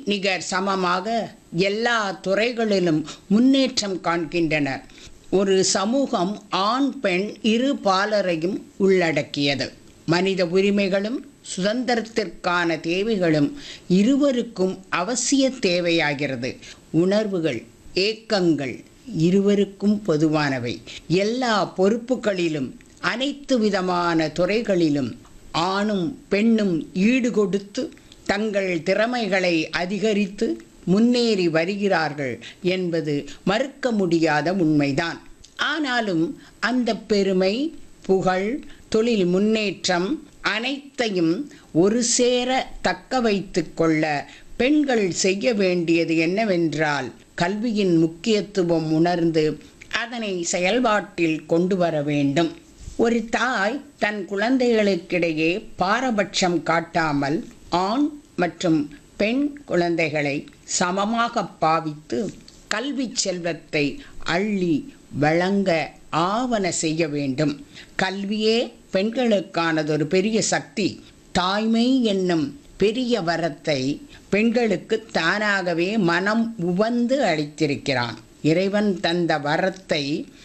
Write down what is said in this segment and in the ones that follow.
நிகர் சமமாக எல்லா துறைகளிலும் முன்னேற்றம் காண்கின்றனர். ஒரு சமூகம் ஆண் பெண் இரு பாலரையும் உள்ளடக்கியது. மனித உரிமைகளும் சுதந்திரத்திற்கான தேவைகளும் இருவருக்கும் அவசிய தேவையாகிறது. உணர்வுகள், ஏக்கங்கள் இருவருக்கும் பொதுவானவை. எல்லா பொறுப்புகளிலும் அனைத்து விதமான துறைகளிலும் ஆணும் பெண்ணும் ஈடுகொடுத்து தங்கள் திறமைகளை அதிகரித்து முன்னேறி வருகிறார்கள் என்பது மறுக்க முடியாத உண்மைதான். ஆனாலும் அந்த பெருமை, புகழ், தொழில் முன்னேற்றம் அனைத்தையும் ஒரு சேர தக்க வைத்து கொள்ள பெண்கள் செய்ய வேண்டியது என்னவென்றால், கல்வியின் முக்கியத்துவம் உணர்ந்து அதனை செயல்பாட்டில் கொண்டு வர வேண்டும். ஒரு தாய் தன் குழந்தைகளுக்கிடையே பாரபட்சம் காட்டாமல் ஆண் மற்றும் பெண் குழந்தைகளை சமமாக பாவித்து கல்வி செல்வத்தை அள்ளி வழங்க ஆவன செய்ய வேண்டும். கல்வியே பெண்களுக்கானதொரு பெரிய சக்தி. தாய்மை என்னும் பெரிய வரத்தை பெண்களுக்கு தானாகவே மனம் உவந்து அளித்திருக்கிறான். இறைவன் தந்த வரத்தை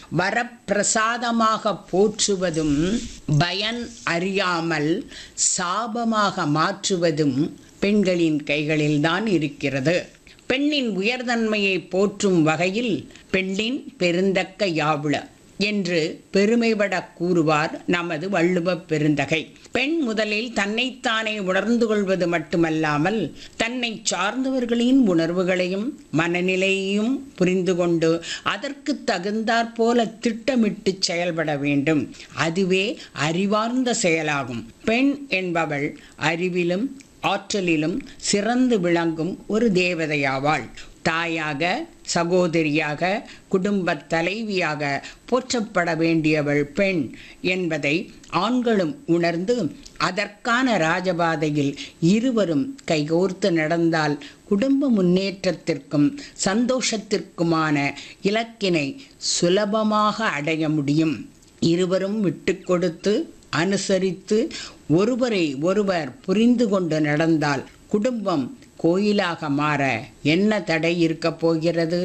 வரப்பிரசாதமாக போற்றுவதும் பயன் அறியாமல் சாபமாக மாற்றுவதும் பெண்களின் கைகளில்தான் இருக்கிறது. பெண்ணின் உயர்தன்மையை போற்றும் வகையில் பெண்ணின் பெருந்தக்க யாவுள என்று பெருமைபட கூறுவார் நமது வள்ளுவ பெருந்தகை. பெண் முதலில் தன்னைத்தானே உணர்ந்து கொள்வது மட்டுமல்லாமல் தன்னை சார்ந்தவர்களின் உணர்வுகளையும் மனநிலையையும் புரிந்து கொண்டு அதற்கு தகுந்தாற்போல திட்டமிட்டு செயல்பட வேண்டும். அதுவே அறிவார்ந்த செயலாகும். பெண் என்பவள் அறிவிலும் ஆற்றலிலும் சிறந்து விளங்கும் ஒரு தேவதையாவாள். தாயாக, சகோதரியாக, குடும்பத் தலைவியாக போற்றப்பட வேண்டியவள் பெண் என்பதை ஆண்களும் உணர்ந்து அதற்கான ராஜபாதையில் இருவரும் கைகோர்த்து நடந்தால் குடும்ப முன்னேற்றத்திற்கும் சந்தோஷத்திற்குமான இலக்கினை சுலபமாக அடைய முடியும். இருவரும் விட்டு கொடுத்து அனுசரித்து ஒருவரை ஒருவர் புரிந்து கொண்டு நடந்தால் குடும்பம் கோயிலாக மாற என்ன தடை இருக்க போகிறது?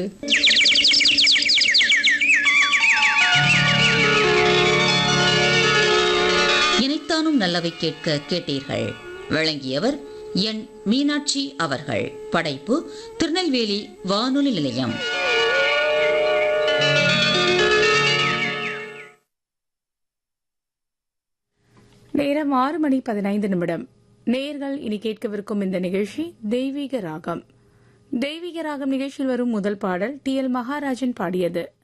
இணைத்தானும் நல்லவை கேட்க கேட்டீர்கள். வழங்கியவர் என் மீனாட்சி அவர்கள். படைப்பு திருநெல்வேலி வானொலி நிலையம். நேரம் 6:15. நேயர்கள் இனி கேட்கவிருக்கும் இந்த நிகழ்ச்சி தெய்வீக ராகம். தெய்வீக ராகம் நிகழ்ச்சியில் வரும் முதல் பாடல் டி.எல். மகாராஜன் பாடியது.